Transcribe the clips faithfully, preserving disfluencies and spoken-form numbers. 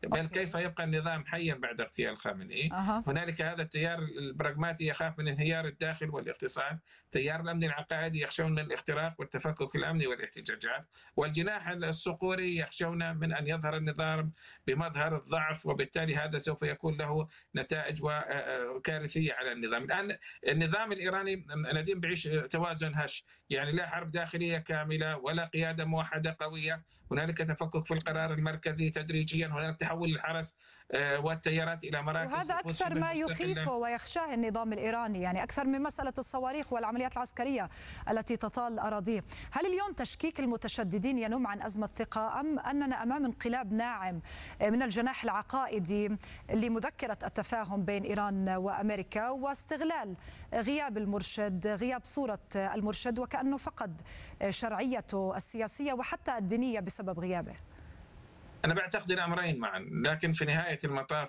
بل أوكي. كيف يبقى النظام حيا بعد اغتيال خامنئي. أها. هنالك هذا التيار البراغماتي يخاف من انهيار الداخل والاقتصاد، تيار الامن العقائدي يخشون من الاختراق والتفكك الامني والاحتجاجات، والجناح الصقوري يخشون من ان يظهر النظام بمظهر الضعف، وبالتالي هذا سوف يكون له نتائج كارثيه على النظام. الان النظام الايراني نديم بعيش توازن هش، يعني لا حرب داخليه كامله ولا قياده موحده قويه، هنالك تفكك في القرار المركزي تدريجيا، هنالك تحول الحرس والتيارات الى مراكز وهذا نفوذ أكثر شبه ما مستقله. يخيفه ويخشاه النظام الإيراني، يعني أكثر من مسألة الصواريخ والعمليات العسكرية التي تطال أراضيه. هل اليوم تشكيك المتشددين ينم عن أزمة ثقة، أم أننا أمام انقلاب ناعم من الجناح العقائدي لمذكرة التفاهم بين إيران وأمريكا واستغلال غياب المرشد، غياب صورة المرشد، وكأنه فقد شرعيته السياسية وحتى الدينية بسبب غيابه؟ أنا بعتقد الأمرين معا، لكن في نهاية المطاف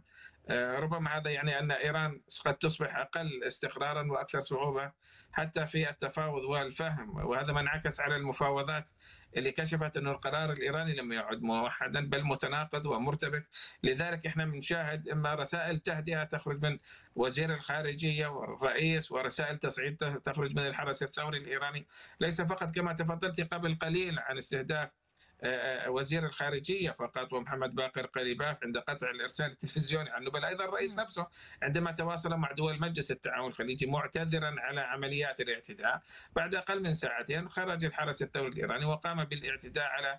ربما هذا يعني أن إيران قد تصبح أقل استقرارا وأكثر صعوبة حتى في التفاوض والفهم، وهذا ما انعكس على المفاوضات اللي كشفت أن القرار الإيراني لم يعد موحدا بل متناقض ومرتبك. لذلك إحنا بنشاهد إما رسائل تهدئة تخرج من وزير الخارجية والرئيس، ورسائل تصعيد تخرج من الحرس الثوري الإيراني، ليس فقط كما تفضلت قبل قليل عن استهداف وزير الخارجية فقط ومحمد باقر قليباف عند قطع الإرسال التلفزيوني عنه، بل أيضا الرئيس نفسه عندما تواصل مع دول مجلس التعاون الخليجي معتذرا على عمليات الاعتداء، بعد أقل من ساعتين خرج الحرس الثوري الإيراني وقام بالاعتداء على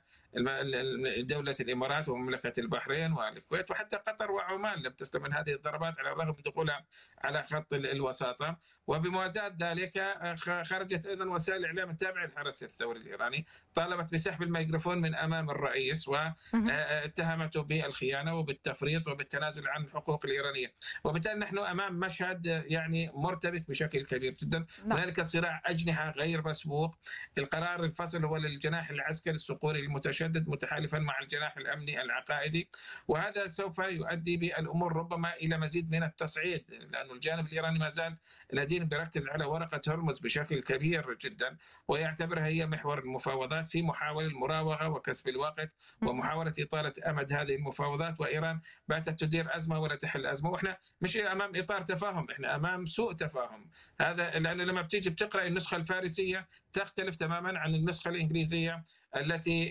دولة الإمارات ومملكة البحرين والكويت وحتى قطر وعمان لم تسلم من هذه الضربات على الرغم من دخولها على خط الوساطة. وبموازاة ذلك خرجت أيضا وسائل الإعلام التابعة للحرس الثوري الإيراني طالبت بسحب الميكروفون من أمام الرئيس واتهمته بالخيانة وبالتفريط وبالتنازل عن الحقوق الإيرانية، وبالتالي نحن أمام مشهد يعني مرتبك بشكل كبير جدا. هنالك صراع أجنحة غير مسبوق، القرار الفصل هو للجناح العسكري الصقوري المتشدد متحالفا مع الجناح الأمني العقائدي، وهذا سوف يؤدي بالأمور ربما إلى مزيد من التصعيد، لأن الجانب الإيراني ما زال ندين بيركز على ورقة هرمز بشكل كبير جدا ويعتبرها هي محور المفاوضات في محاولة المراوغة وكسب الوقت ومحاولة إطالة أمد هذه المفاوضات. وإيران باتت تدير أزمة ولا تحل أزمة، وإحنا مش أمام إطار تفاهم، إحنا أمام سوء تفاهم. هذا لأن لما بتيجي بتقرأ النسخة الفارسية تختلف تماما عن النسخة الإنجليزية التي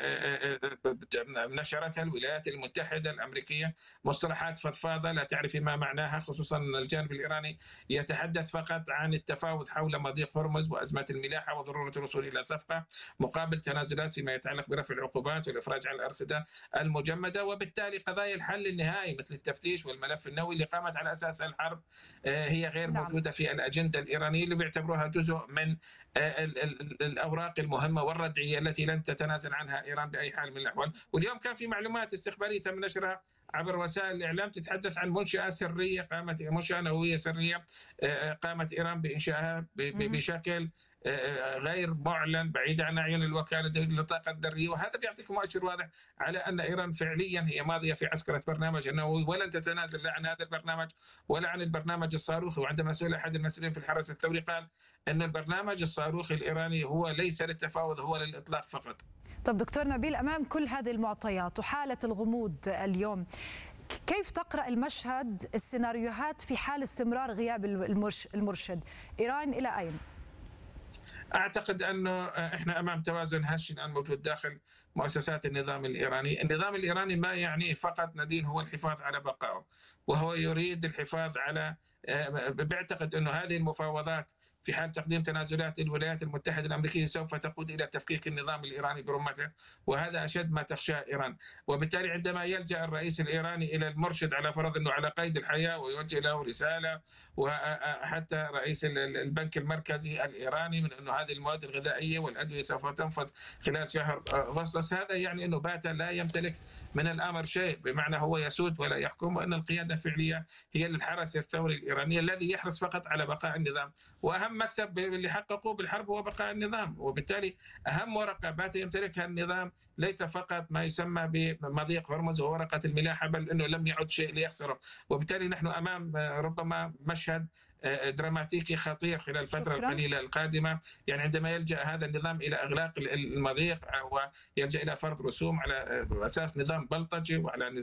نشرتها الولايات المتحدة الأمريكية، مصطلحات فضفاضة لا تعرف ما معناها، خصوصا أن الجانب الإيراني يتحدث فقط عن التفاوض حول مضيق هرمز وأزمة الملاحة وضرورة الوصول إلى صفقة مقابل تنازلات فيما يتعلق برفع العقوبات والإفراج عن الأرصدة المجمدة، وبالتالي قضايا الحل النهائي مثل التفتيش والملف النووي اللي قامت على أساس الحرب هي غير نعم. موجودة في الأجندة الإيرانية اللي بيعتبروها جزء من الأوراق المهمة والردعية التي لن تتنازل عنها إيران بأي حال من الأحوال. واليوم كان في معلومات استخبارية تم نشرها عبر وسائل الإعلام تتحدث عن منشأة سرية قامت منشأة نووية سرية قامت إيران بإنشائها بشكل غير معلن بعيد عن أعين الوكالة الدولية للطاقة الذرية، وهذا بيعطيك مؤشر واضح على أن إيران فعليا هي ماضية في عسكرة برنامج النووي ولن تتنازل لا عن هذا البرنامج ولا عن البرنامج الصاروخي. وعندما سئل أحد المسؤولين في الحرس الثوري قال أن البرنامج الصاروخي الإيراني هو ليس للتفاوض، هو للإطلاق فقط. طب دكتور نبيل، أمام كل هذه المعطيات وحالة الغموض اليوم، كيف تقرأ المشهد السيناريوهات في حال استمرار غياب المرشد؟ إيران إلى أين؟ أعتقد أنه إحنا أمام توازن هش الآن موجود داخل مؤسسات النظام الإيراني. النظام الإيراني ما يعنيه فقط ندين هو الحفاظ على بقائه، وهو يريد الحفاظ على بيعتقد أنه هذه المفاوضات في حال تقديم تنازلات الولايات المتحدة الأمريكية سوف تقود إلى تفكيك النظام الإيراني برمته، وهذا أشد ما تخشاه إيران. وبالتالي عندما يلجأ الرئيس الإيراني إلى المرشد على فرض أنه على قيد الحياة ويوجه له رسالة، وحتى رئيس البنك المركزي الإيراني من أنه هذه المواد الغذائية والأدوية سوف تنفض خلال شهر أغسطس، هذا يعني أنه بات لا يمتلك من الأمر شيء، بمعنى هو يسود ولا يحكم، وأن القيادة الفعلية هي للحرس الثوري الإيراني الذي يحرص فقط على بقاء النظام، وأهم مكسب اللي حققوه بالحرب هو بقاء النظام. وبالتالي أهم ورقة بات يمتلكها النظام ليس فقط ما يسمى بمضيق هرمز وورقة الملاحة، بل أنه لم يعد شيء ليخسره. وبالتالي نحن أمام ربما مشهد دراماتيكي خطير خلال الفترة شكرا. القليلة القادمة، يعني عندما يلجأ هذا النظام إلى إغلاق المضيق ويلجأ إلى فرض رسوم على أساس نظام بلطجي وعلى